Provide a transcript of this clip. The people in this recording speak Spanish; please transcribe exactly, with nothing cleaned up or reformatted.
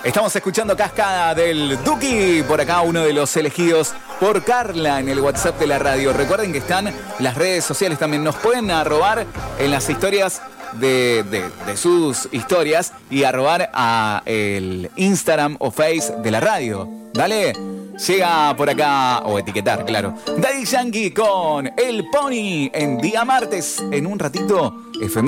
Estamos escuchando Cascada del Duki. Por acá uno de los elegidos por Carla en el WhatsApp de la radio. Recuerden que están las redes sociales también. Nos pueden arrobar en las historias de, de, de sus historias y arrobar a el Instagram o Face de la radio. Dale. Llega por acá, o etiquetar, claro. Daddy Yankee con El Pony en día martes. En un ratito, F M.